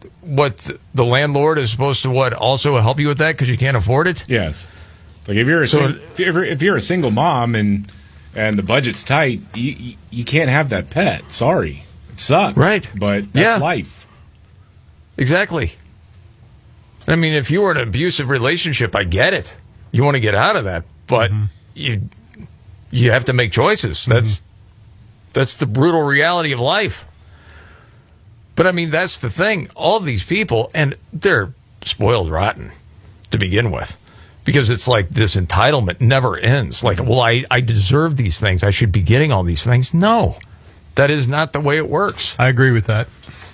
what the landlord is supposed to also help you with that because you can't afford it? Yes. Like if you're a single mom and the budget's tight, you can't have that pet. Sorry. It sucks. Right. But that's life. Exactly. I mean, if you were in an abusive relationship, I get it. You want to get out of that, but you have to make choices. That's the brutal reality of life. But I mean, that's the thing. All these people, and they're spoiled rotten to begin with, because it's like this entitlement never ends. Like, well, I deserve these things. I should be getting all these things. No, that is not the way it works. I agree with that.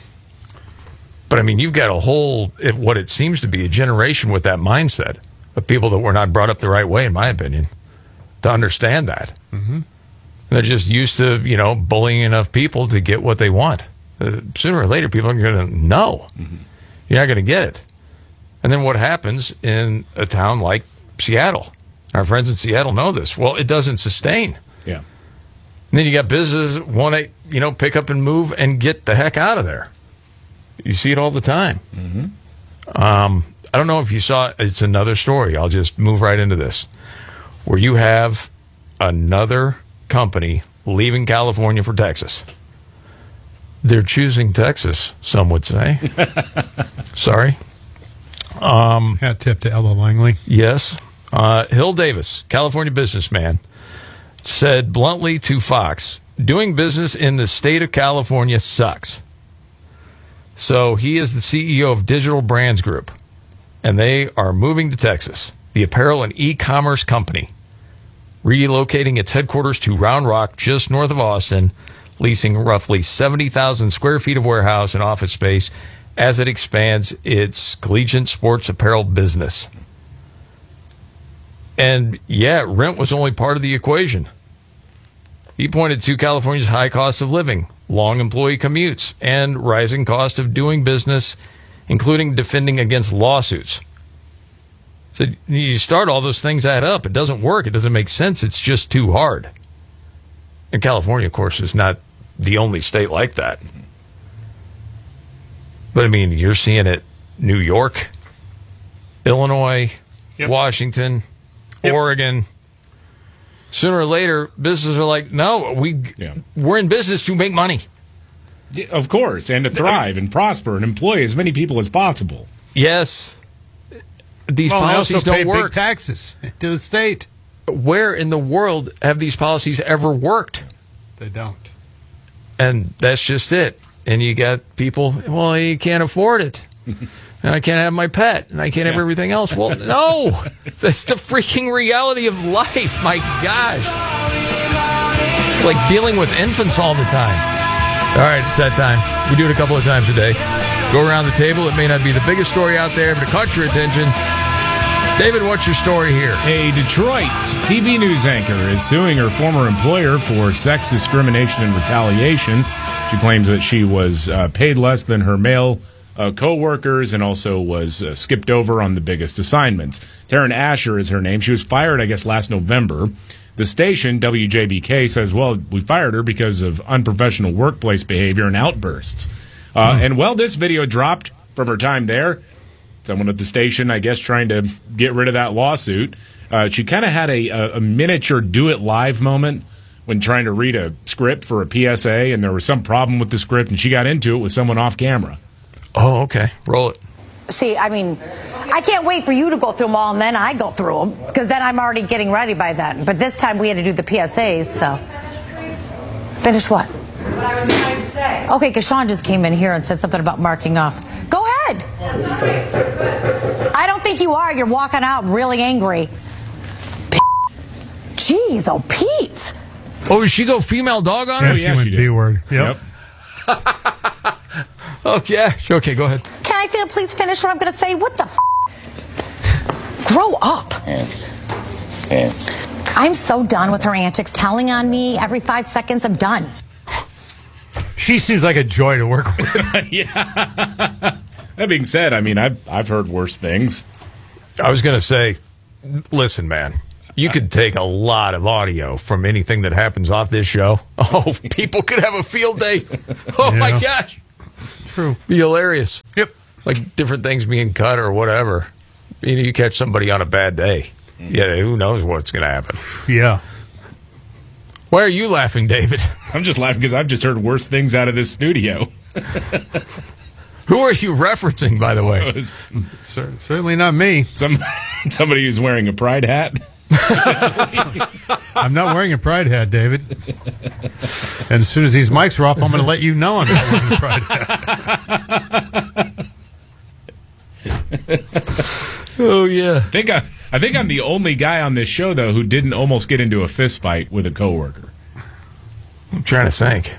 But I mean, you've got what it seems to be a generation with that mindset of people that were not brought up the right way, in my opinion, to understand that. Mm-hmm. They're just used to, bullying enough people to get what they want. Sooner or later, people are going to know. Mm-hmm. You're not going to get it. And then what happens in a town like Seattle? Our friends in Seattle know this. Well, it doesn't sustain. Yeah. And then you got businesses that want to, pick up and move and get the heck out of there. You see it all the time. Mm-hmm. I don't know if you saw, it's another story. I'll just move right into this. Where you have another company leaving California for Texas. They're choosing Texas, some would say. Sorry. Hat tip to Ella Langley. Yes. Hill Davis, California businessman, said bluntly to Fox, doing business in the state of California sucks. So he is the CEO of Digital Brands Group, and they are moving to Texas, the apparel and e-commerce company, relocating its headquarters to Round Rock, just north of Austin, leasing roughly 70,000 square feet of warehouse and office space as it expands its collegiate sports apparel business. And yeah, rent was only part of the equation. He pointed to California's high cost of living, long employee commutes, and rising cost of doing business, including defending against lawsuits. So you start all those things add up. It doesn't work. It doesn't make sense. It's just too hard. And California, of course, is not the only state like that. But, I mean, you're seeing it New York, Illinois, Washington, Oregon. Sooner or later, businesses are like, no, we're in business to make money. Of course, and to thrive and prosper and employ as many people as possible. Yes. These policies don't work. Big taxes to the state. Where in the world have these policies ever worked? They don't. And that's just it. And you got people, well, you can't afford it. And I can't have my pet. And I can't have everything else. Well, no. That's the freaking reality of life. My gosh. Like dealing with infants all the time. All right, it's that time. We do it a couple of times a day. Go around the table. It may not be the biggest story out there, but it caught your attention. David, what's your story here? A Detroit TV news anchor is suing her former employer for sex discrimination and retaliation. She claims that she was paid less than her male co-workers and also was skipped over on the biggest assignments. Taryn Asher is her name. She was fired, I guess, last November. The station, WJBK, says, well, we fired her because of unprofessional workplace behavior and outbursts. And, well, this video dropped from her time there. Someone at the station, I guess, trying to get rid of that lawsuit. She kind of had a miniature do-it-live moment when trying to read a script for a PSA, and there was some problem with the script, and she got into it with someone off camera. Oh, okay. Roll it. See, I mean, I can't wait for you to go through them all, and then I go through them, because then I'm already getting ready by then. But this time we had to do the PSAs, so. Finish what? What I was trying to say. Okay, because Sean just came in here and said something about marking off. Go ahead. I don't think you are. You're walking out really angry. Jeez, oh, Pete. Oh, did she go female dog on her? Oh, yeah, she went B-word. Yep. Okay, okay, go ahead. Can I please finish what I'm going to say? What the Grow up. Hands. I'm so done with her antics, telling on me every 5 seconds. I'm done. She seems like a joy to work with. Yeah. That being said, I mean, I've heard worse things. I was going to say, listen, man, you could take a lot of audio from anything that happens off this show. Oh, people could have a field day. Oh, my gosh. True. Be hilarious. Yep. like different things being cut or whatever. You catch somebody on a bad day. Yeah, who knows what's going to happen. Yeah. Why are you laughing, David? I'm just laughing because I've just heard worse things out of this studio. Who are you referencing, by the way? Certainly not me. Somebody who's wearing a pride hat. I'm not wearing a pride hat, David. And as soon as these mics are off, I'm going to let you know I'm not wearing a pride hat. Oh, yeah. I think I'm the only guy on this show, though, who didn't almost get into a fist fight with a coworker. I'm trying to think.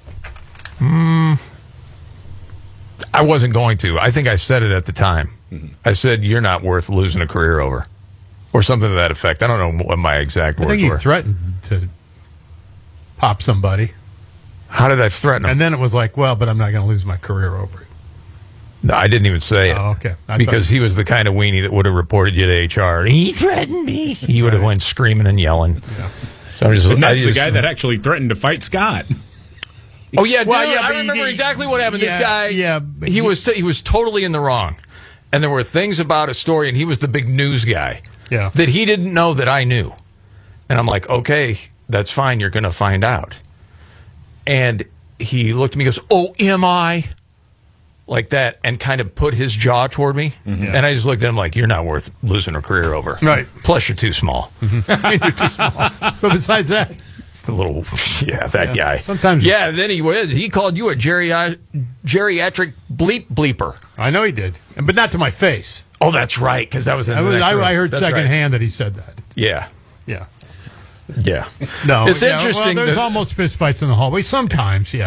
I wasn't going to. I think I said it at the time. I said, you're not worth losing a career over. Or something to that effect. I don't know what my exact words I think were. he threatened to pop somebody. How did I threaten him? And then it was like, well, but I'm not going to lose my career over it. No, I didn't even say it. Oh, okay. Because he was the kind of weenie that would have reported you to HR. He threatened me. He would have went screaming and yelling. Yeah. So I'm just, and that's the guy that actually threatened to fight Scott. Oh, yeah, dude, Well, yeah, I but remember he- exactly what happened. yeah, This guy, yeah, but he was totally in the wrong. And there were things about a story, and he was the big news guy, Yeah. that he didn't know that I knew. And I'm like, okay, that's fine. You're going to find out. And he looked at me and goes, oh, am I? Like that, and kind of put his jaw toward me. And I just looked at him like, you're not worth losing a career over. Right. Plus, you're too small. You're too small. But besides that, The little, that guy. Sometimes- Yeah, then he called you a geriatric bleeper. I know he did. But not to my face. Oh, that's right, because that was in I, the was, next room. I heard That's right. secondhand that he said that. Yeah, Yeah. yeah. No. It's yeah, interesting. Well, there's that- almost fist fights in the hallway. Sometimes, yeah.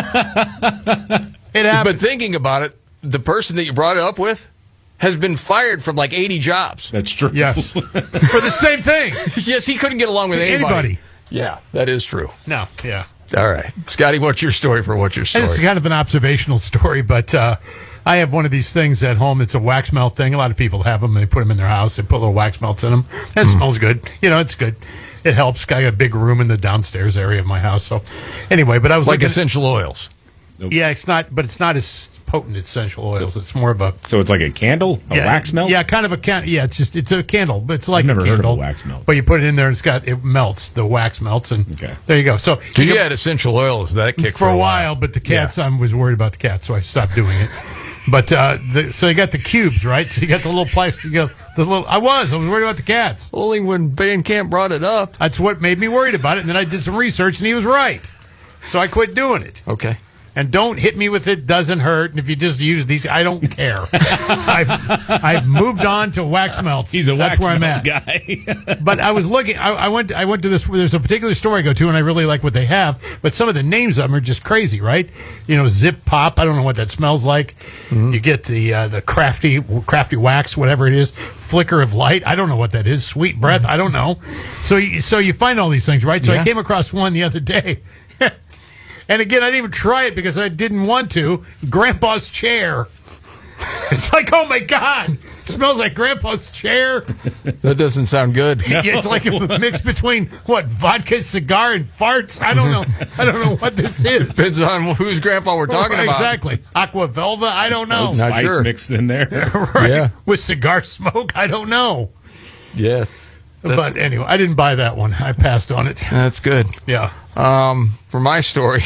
It happens. but thinking about it, the person that you brought it up with has been fired from like 80 jobs. That's true. Yes. For the same thing. Yes, he couldn't get along with anybody. Anybody. Yeah, that is true. No, yeah. All right. Scotty, what's your story for what's your story? And it's kind of an observational story, but I have one of these things at home. It's a wax melt thing. A lot of people have them. They put them in their house. They put little wax melts in them. It smells good. It's good. It helps. I got a big room in the downstairs area of my house. So anyway, but I was like looking essential oils. yeah, it's not as potent as essential oils. It's more of a So it's like a candle? A wax melt? Yeah, kind of a candle. Yeah, it's a candle, but it's like I've never a heard of candle. a wax melt. But you put it in there, and it melts. The wax melts, and Okay. there you go. So So you had essential oils that kicked for a while, but the cats, I was worried about the cats, so I stopped doing it. But so you got the cubes, right? So you got the little plastic. I was worried about the cats. Only when Van Camp brought it up. That's what made me worried about it. And then I did some research, and he was right. So I quit doing it. Okay. And don't hit me with it doesn't hurt. And if you just use these, I don't care. I've moved on to wax melts. He's a That's wax where I'm melt at. guy. But I was looking. I went to this. There's a particular store I go to, and I really like what they have. But some of the names of them are just crazy, right? Zip Pop. I don't know what that smells like. You get the crafty wax, whatever it is. Flicker of Light. I don't know what that is. Sweet Breath. I don't know. So you find all these things, right? So Yeah. I came across one the other day. And again, I didn't even try it because I didn't want to. Grandpa's chair. It's like, oh my God, it smells like Grandpa's chair. That doesn't sound good. Yeah, it's like a mix between vodka, cigar, and farts. I don't know what this is. Depends on whose grandpa we're talking about. Exactly. Aqua Velva. I don't know. Not Spice sure. mixed in there. Right. Yeah. With cigar smoke. I don't know. Yeah. But anyway, I didn't buy that one. I passed on it. That's good. Yeah. For my story,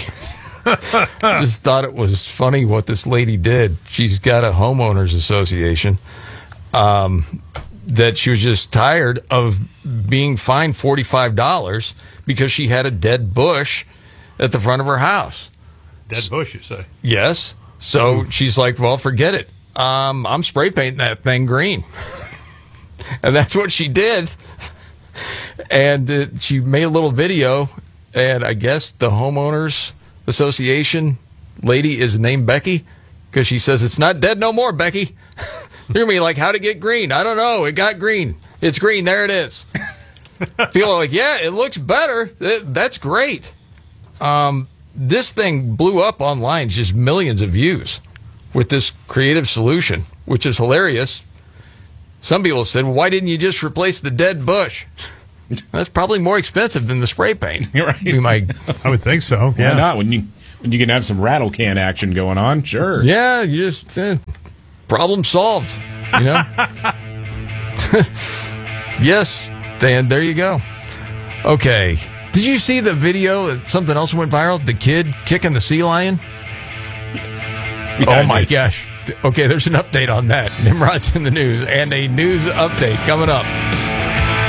I just thought it was funny what this lady did. She's got a homeowners association that she was just tired of being fined $45 because she had a dead bush at the front of her house. Dead bush, you say? Yes. So she's like, well, forget it. I'm spray painting that thing green. And that's what she did. And she made a little video, and I guess the homeowners association lady is named Becky because she says it's not dead no more, Becky. You're gonna be like, how'd it get green? I don't know. It got green. It's green. There it is. People are like, yeah, it looks better. That's great. This thing blew up online, just millions of views with this creative solution, which is hilarious. Some people said, well, why didn't you just replace the dead bush? That's probably more expensive than the spray paint. Right. Be my, I would think so. Why not? When you can have some rattle can action going on, sure. yeah, you just Problem solved. You know. Yes, Dan. There you go. Okay. Did you see the video? Something else went viral. The kid kicking the sea lion. Yeah, Oh my gosh. Okay, there's an update on that. Nimrod's in the news, and a news update coming up.